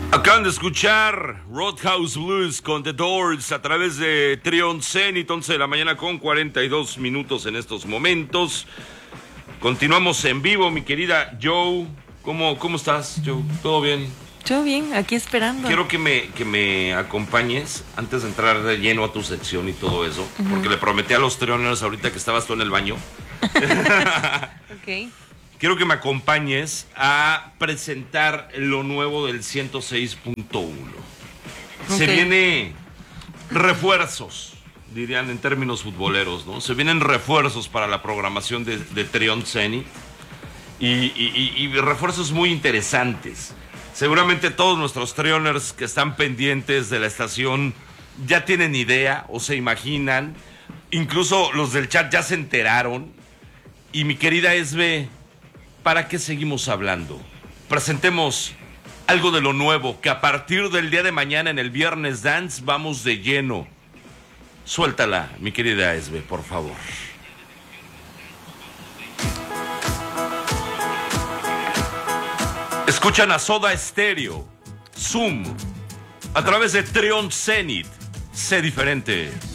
Acaban de escuchar Roadhouse Blues con The Doors a través de Trion Zenith, 11 de la mañana con 42 minutos en estos momentos. Continuamos en vivo, mi querida Joe. ¿Cómo estás, Joe? ¿Todo bien? Yo bien, aquí esperando. Quiero que me acompañes antes de entrar de lleno a tu sección y todo eso, porque le prometí a los Trioners ahorita que estabas tú en el baño. Ok. Quiero que me acompañes a presentar lo nuevo del 106.1. Se viene refuerzos, dirían en términos futboleros, ¿no? Se vienen refuerzos para la programación de Trion Zenith y refuerzos muy interesantes. Seguramente todos nuestros Trioners que están pendientes de la estación ya tienen idea o se imaginan. Incluso los del chat ya se enteraron. Y mi querida Esbe, ¿para qué seguimos hablando? Presentemos algo de lo nuevo, que a partir del día de mañana en el Viernes Dance vamos de lleno. Suéltala, mi querida Esbe, por favor. Escuchan a Soda Stereo, Zoom, a través de Trion Zenith. Sé diferente.